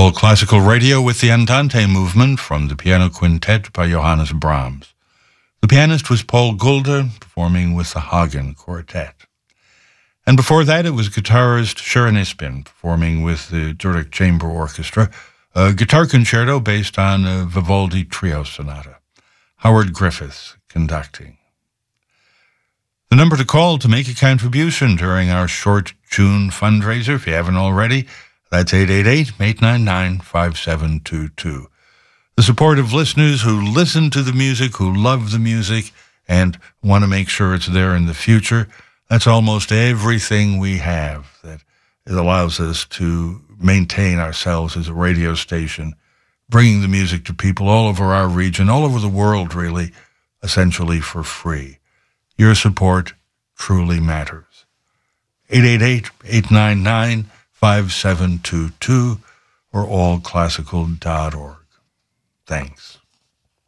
All Classical Radio with the Andante movement from the Piano Quintet by Johannes Brahms. The pianist was Paul Gulder, performing with the Hagen Quartet. And before that, it was guitarist Sharon Ispin, performing with the Zurich Chamber Orchestra, a guitar concerto based on a Vivaldi trio sonata. Howard Griffiths conducting. The number to call to make a contribution during our short June fundraiser, if you haven't already, that's 888-899-5722. The support of listeners who listen to the music, who love the music, and want to make sure it's there in the future, that's almost everything we have that it allows us to maintain ourselves as a radio station, bringing the music to people all over our region, all over the world, really, essentially for free. Your support truly matters. 888-899-5722 or allclassical.org. Thanks.